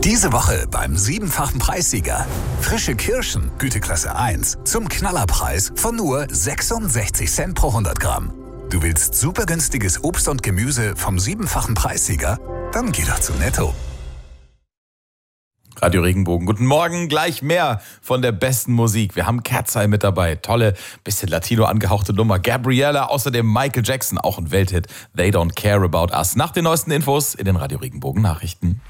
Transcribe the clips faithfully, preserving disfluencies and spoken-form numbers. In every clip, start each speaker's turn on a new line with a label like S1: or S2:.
S1: Diese Woche beim siebenfachen Preissieger. Frische Kirschen, Güteklasse eins, zum Knallerpreis von nur sechsundsechzig Cent pro hundert Gramm. Du willst super günstiges Obst und Gemüse vom siebenfachen Preissieger? Dann geh doch zu Netto.
S2: Radio Regenbogen. Guten Morgen, gleich mehr von der besten Musik. Wir haben Cat's Eye mit dabei. Tolle, bisschen Latino angehauchte Nummer. Gabriella, außerdem Michael Jackson, auch ein Welthit. They Don't Care About Us. Nach den neuesten Infos in den Radio Regenbogen Nachrichten.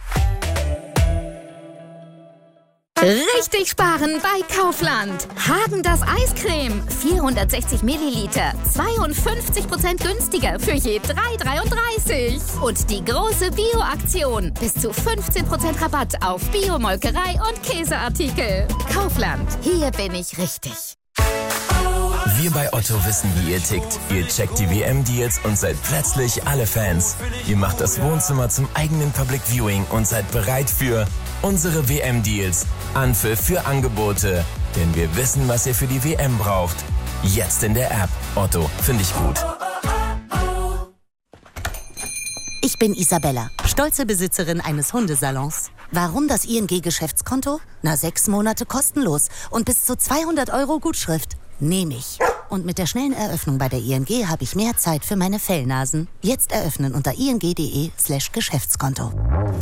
S3: Richtig sparen bei Kaufland. Häagen-Dazs Eiscreme, vierhundertsechzig Milliliter, zweiundfünfzig Prozent günstiger für je drei Euro dreiunddreißig. Und die große Bio-Aktion, bis zu fünfzehn Prozent Rabatt auf Bio-Molkerei und Käseartikel. Kaufland, hier bin ich richtig.
S4: Wir bei Otto wissen, wie ihr tickt. Ihr checkt die W M-Deals und seid plötzlich alle Fans. Ihr macht das Wohnzimmer zum eigenen Public Viewing und seid bereit für unsere W M-Deals. Anpfiff für Angebote. Denn wir wissen, was ihr für die W M braucht. Jetzt in der App. Otto, finde ich gut.
S5: Ich bin Isabella, stolze Besitzerin eines Hundesalons. Warum das I N G-Geschäftskonto? Na, sechs Monate kostenlos und bis zu zweihundert Euro Gutschrift. Nehme ich. Und mit der schnellen Eröffnung bei der I N G habe ich mehr Zeit für meine Fellnasen. Jetzt eröffnen unter ing.de slash Geschäftskonto.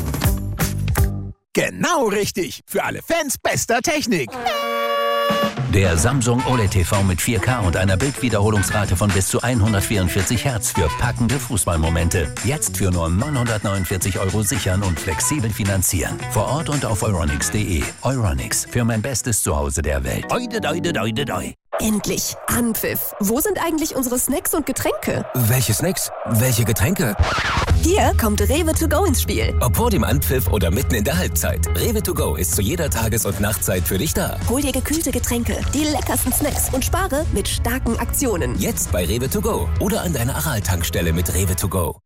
S6: Genau richtig. Für alle Fans bester Technik.
S7: Der Samsung O L E D T V mit vier K und einer Bildwiederholungsrate von bis zu hundertvierundvierzig Hertz für packende Fußballmomente. Jetzt für nur neunhundertneunundvierzig Euro sichern und flexibel finanzieren. Vor Ort und auf euronics punkt de. Euronics, für mein bestes Zuhause der Welt. Oide, oide, oide, oide.
S8: Endlich! Anpfiff! Wo sind eigentlich unsere Snacks und Getränke?
S4: Welche Snacks? Welche Getränke?
S8: Hier kommt Rewe to go ins Spiel.
S4: Ob vor dem Anpfiff oder mitten in der Halbzeit. Rewe to go ist zu jeder Tages- und Nachtzeit für dich da.
S8: Hol dir gekühlte Getränke, die leckersten Snacks und spare mit starken Aktionen.
S4: Jetzt bei Rewe to go oder an deiner Aral-Tankstelle mit Rewe to go.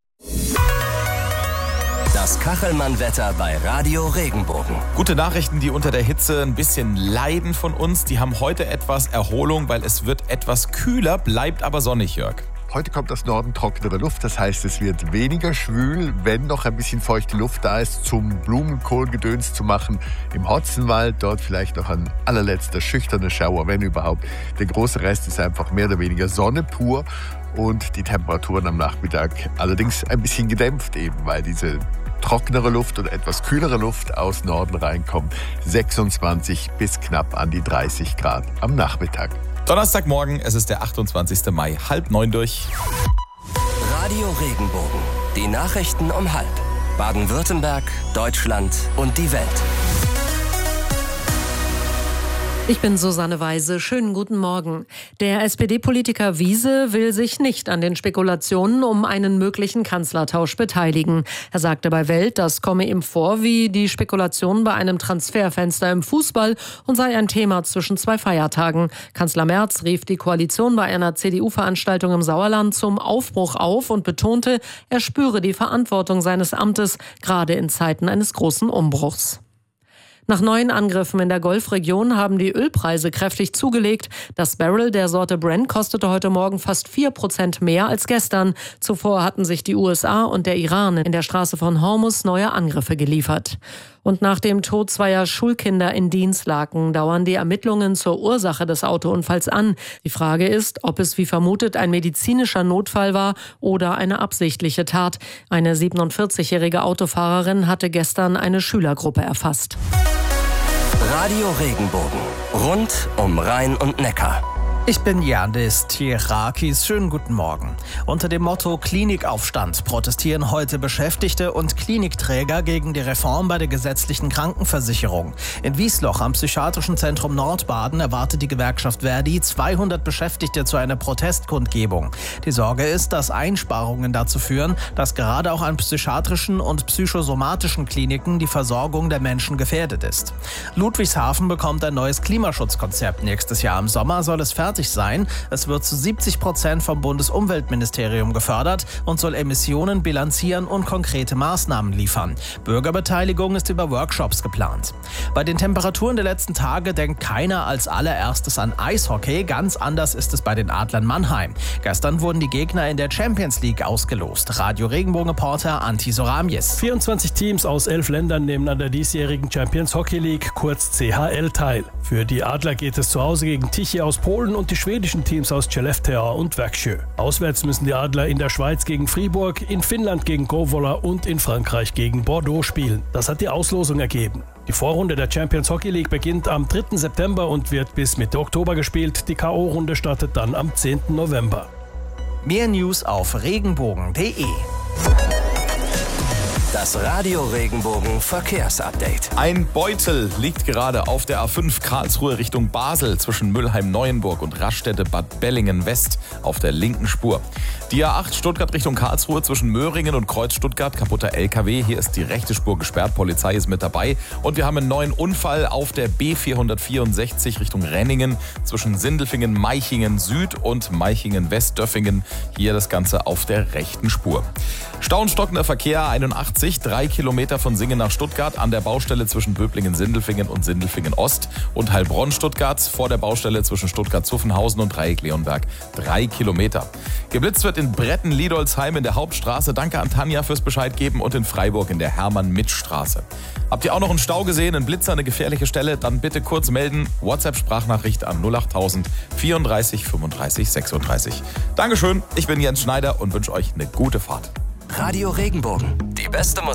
S7: Das Kachelmann-Wetter bei Radio Regenbogen.
S2: Gute Nachrichten, die unter der Hitze ein bisschen leiden von uns. Die haben heute etwas Erholung, weil es wird etwas kühler, bleibt aber sonnig, Jörg.
S9: Heute kommt aus Norden trocknere Luft, das heißt, es wird weniger schwül, wenn noch ein bisschen feuchte Luft da ist, zum Blumenkohlgedöns zu machen. Im Hotzenwald, dort vielleicht noch ein allerletzter schüchterner Schauer, wenn überhaupt. Der große Rest ist einfach mehr oder weniger Sonne pur und die Temperaturen am Nachmittag allerdings ein bisschen gedämpft, eben weil diese trockenere Luft und etwas kühlere Luft aus Norden reinkommt. sechsundzwanzig bis knapp an die dreißig Grad am Nachmittag.
S2: Donnerstagmorgen, es ist der achtundzwanzigster Mai, halb neun durch.
S7: Radio Regenbogen. Die Nachrichten um halb. Baden-Württemberg, Deutschland und die Welt.
S10: Ich bin Susanne Weise. Schönen guten Morgen. Der S P D-Politiker Wiese will sich nicht an den Spekulationen um einen möglichen Kanzlertausch beteiligen. Er sagte bei Welt, das komme ihm vor wie die Spekulation bei einem Transferfenster im Fußball und sei ein Thema zwischen zwei Feiertagen. Kanzler Merz rief die Koalition bei einer C D U-Veranstaltung im Sauerland zum Aufbruch auf und betonte, er spüre die Verantwortung seines Amtes, gerade in Zeiten eines großen Umbruchs. Nach neuen Angriffen in der Golfregion haben die Ölpreise kräftig zugelegt. Das Barrel der Sorte Brent kostete heute Morgen fast vier Prozent mehr als gestern. Zuvor hatten sich die U S A und der Iran in der Straße von Hormuz neue Angriffe geliefert. Und nach dem Tod zweier Schulkinder in Dinslaken dauern die Ermittlungen zur Ursache des Autounfalls an. Die Frage ist, ob es wie vermutet ein medizinischer Notfall war oder eine absichtliche Tat. Eine siebenundvierzigjährige Autofahrerin hatte gestern eine Schülergruppe erfasst.
S7: Radio Regenbogen. Rund um Rhein und Neckar.
S11: Ich bin Janis Tierakis. Schönen guten Morgen. Unter dem Motto Klinikaufstand protestieren heute Beschäftigte und Klinikträger gegen die Reform bei der gesetzlichen Krankenversicherung. In Wiesloch am Psychiatrischen Zentrum Nordbaden erwartet die Gewerkschaft Verdi zweihundert Beschäftigte zu einer Protestkundgebung. Die Sorge ist, dass Einsparungen dazu führen, dass gerade auch an psychiatrischen und psychosomatischen Kliniken die Versorgung der Menschen gefährdet ist. Ludwigshafen bekommt ein neues Klimaschutzkonzept. Nächstes Jahr im Sommer soll es fertig fertig sein. Es wird zu siebzig Prozent vom Bundesumweltministerium gefördert und soll Emissionen bilanzieren und konkrete Maßnahmen liefern. Bürgerbeteiligung ist über Workshops geplant. Bei den Temperaturen der letzten Tage denkt keiner als allererstes an Eishockey. Ganz anders ist es bei den Adlern Mannheim. Gestern wurden die Gegner in der Champions League ausgelost. Radio Regenbogen-Reporter Antti Soramies.
S12: vierundzwanzig Teams aus elf Ländern nehmen an der diesjährigen Champions Hockey League, kurz C H L, teil. Für die Adler geht es zu Hause gegen Tichy aus Polen und die schwedischen Teams aus Skellefteå und Växjö. Auswärts müssen die Adler in der Schweiz gegen Fribourg, in Finnland gegen Kouvola und in Frankreich gegen Bordeaux spielen. Das hat die Auslosung ergeben. Die Vorrunde der Champions Hockey League beginnt am dritten September und wird bis Mitte Oktober gespielt. Die K O-Runde startet dann am zehnten November.
S11: Mehr News auf regenbogen punkt de.
S4: Das Radio Regenbogen Verkehrsupdate.
S2: Ein Beutel liegt gerade auf der A fünf Karlsruhe Richtung Basel zwischen Mülheim-Neuenburg und Raststätte-Bad Bellingen-West auf der linken Spur. Die A acht Stuttgart Richtung Karlsruhe zwischen Möhringen und Kreuz Stuttgart, kaputter L K W. Hier ist die rechte Spur gesperrt, Polizei ist mit dabei. Und wir haben einen neuen Unfall auf der B vierhundertvierundsechzig Richtung Renningen zwischen Sindelfingen, Meichingen Süd und Meichingen West-Döffingen. Hier das Ganze auf der rechten Spur. Stau und stockender Verkehr einundachtzig, drei Kilometer von Singen nach Stuttgart an der Baustelle zwischen Böblingen-Sindelfingen und Sindelfingen-Ost und Heilbronn-Stuttgart vor der Baustelle zwischen Stuttgart-Zuffenhausen und Dreieck-Leonberg, drei Kilometer. Geblitzt wird in Bretten-Liedolsheim in der Hauptstraße. Danke an Tanja fürs Bescheid geben und in Freiburg in der Hermann-Mitt-Straße. Habt ihr auch noch einen Stau gesehen, einen Blitzer, eine gefährliche Stelle? Dann bitte kurz melden. WhatsApp-Sprachnachricht an null achttausend vierunddreißig fünfunddreißig sechsunddreißig. Dankeschön, ich bin Jens Schneider und wünsche euch eine gute Fahrt.
S4: Radio Regenbogen. Die beste Musik.